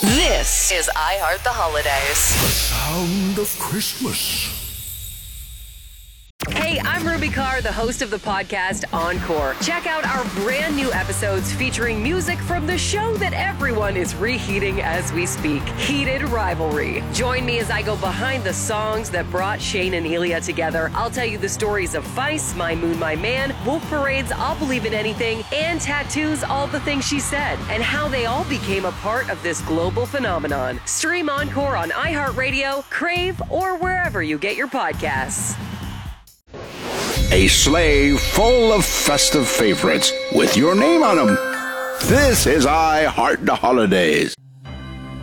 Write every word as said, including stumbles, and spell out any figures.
This is I Heart the Holidays. The sound of Christmas. Hey, I'm Ruby Carr, the host of the podcast Encore. Check out our brand new episodes featuring music from the show that everyone is reheating as we speak, Heated Rivalry. Join me as I go behind the songs that brought Shane and Elia together. I'll tell you the stories of Feist, My Moon, My Man, Wolf Parade's I'll Believe in Anything, and Tattoo's All the Things She Said, and how they all became a part of this global phenomenon. Stream Encore on iHeartRadio, Crave, or wherever you get your podcasts. A sleigh full of festive favorites with your name on them. This is I Heart the Holidays.